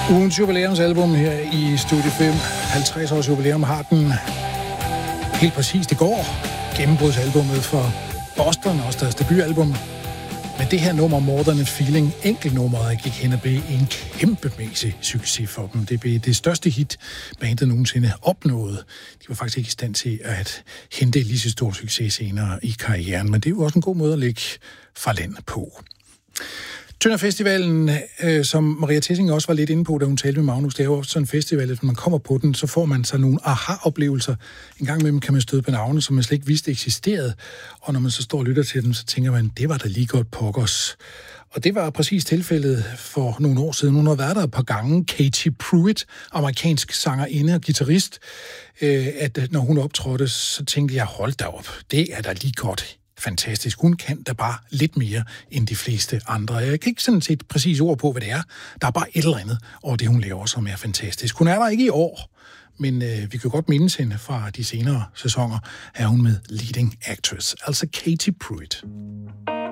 Ugens jubilæumsalbum her i Studie 5. 50 års jubilæum har den helt præcist i går. Gennembrudsalbummet for Boston, også deres debutalbum. Men det her nummer, More Than a Feeling, enkeltnummeret, gik hen og blev en kæmpemæssig succes for dem. Det blev det største hit, bandet nogensinde opnåede. De var faktisk ikke i stand til at hente lige så stor succes senere i karrieren, men det er jo også en god måde at lægge fra land på. Tønder Festivalen, som Maria Tessing også var lidt inde på, da hun talte med Magnus, det er jo også sådan en festival, at når man kommer på den, så får man så nogle aha-oplevelser. En gang imellem kan man støde på navne, som man slet ikke vidste eksisterede, og når man så står og lytter til dem, så tænker man, det var da lige godt pokkers. Og det var præcis tilfældet for nogle år siden. Hun har været der et par gange. Katie Pruitt, amerikansk sangerinde og guitarist, at når hun optrådte, så tænkte jeg, hold da op, det er da lige godt. Fantastisk. Hun kan da bare lidt mere end de fleste andre. Jeg kan ikke sådan set præcis ord på, hvad det er. Der er bare et eller andet over det, hun laver, som er fantastisk. Hun er der ikke i år, men vi kan godt mindes hende fra de senere sæsoner, er hun med leading actress, altså Katie Pruitt.